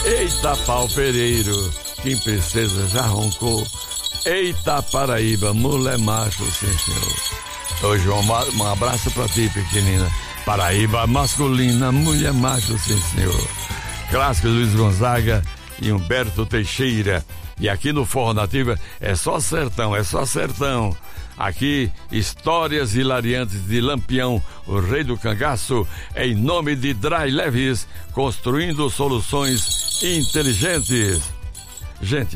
Eita pau pereiro, quem princesa já roncou. Eita Paraíba, mulher macho, sim senhor. Hoje um abraço pra ti, pequenina. Paraíba masculina, mulher macho, sim senhor. Clássico Luiz Gonzaga e Humberto Teixeira. E aqui no Forró Nativa é só sertão, é só sertão. Aqui, histórias hilariantes de Lampião, o rei do cangaço, em nome de Dry Leves, construindo soluções inteligentes. Gente,